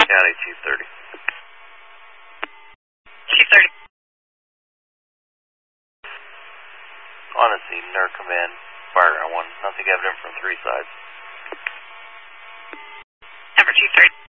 County, Chief 30. Chief 30. On the scene, NER Command, fire on 1. Nothing evident from 3 sides. Number Chief 30.